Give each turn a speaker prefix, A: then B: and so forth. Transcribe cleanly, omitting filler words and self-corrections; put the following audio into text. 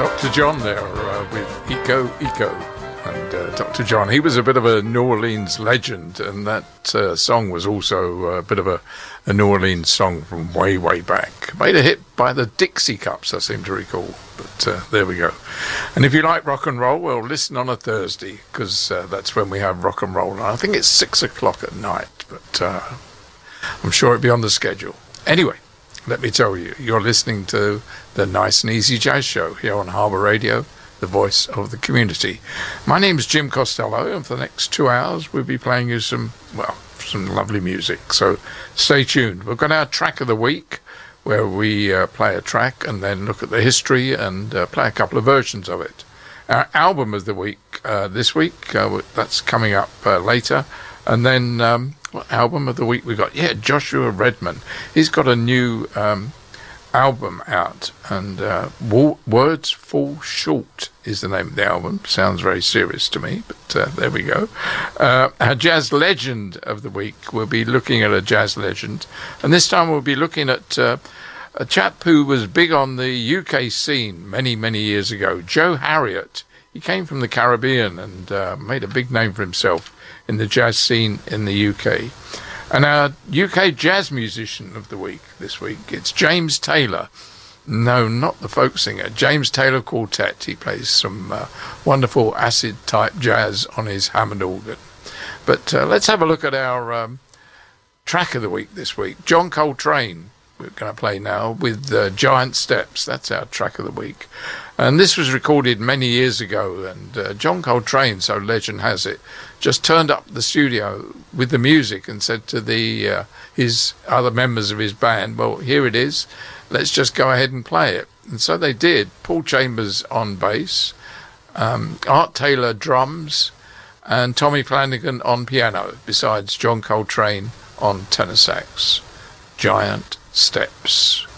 A: Dr. John there with Eco Eco. And Dr. John, he was a bit of a New Orleans legend, and that song was also a bit of a New Orleans song from way, way back. Made a hit by the Dixie Cups, I seem to recall. But there we go. And if you like rock and roll, well, listen on a Thursday, because that's when we have rock and roll. And I think it's 6 o'clock at night, but I'm sure it'll be on the schedule. Anyway, let me tell you, you're listening to the Nice and Easy Jazz Show here on Harbour Radio, the voice of the community. My name's Jim Costello, and for the next 2 hours we'll be playing you some lovely music. So stay tuned. We've got our track of the week, where we play a track and then look at the history and play a couple of versions of it. Our album of the week this week, that's coming up later. And then what album of the week we got? Yeah, Joshua Redman. He's got a new album out, and Words Fall Short is the name of the album. Sounds very serious to me, but there we go. Our jazz legend of the week, we'll be looking at a jazz legend, and this time we'll be looking at a chap who was big on the UK scene many, many years ago, Joe Harriott. He came from the Caribbean and made a big name for himself in the jazz scene in the UK. And our UK jazz musician of the week this week, it's James Taylor. No, not the folk singer. James Taylor Quartet. He plays some wonderful acid-type jazz on his Hammond organ. But let's have a look at our track of the week this week. John Coltrane, we're going to play now with Giant Steps. That's our track of the week. And this was recorded many years ago, and John Coltrane, so legend has it, just turned up the studio with the music and said to his other members of his band, well, here it is, let's just go ahead and play it. And so they did. Paul Chambers on bass, Art Taylor drums, and Tommy Flanagan on piano, besides John Coltrane on tenor sax. Giant Steps.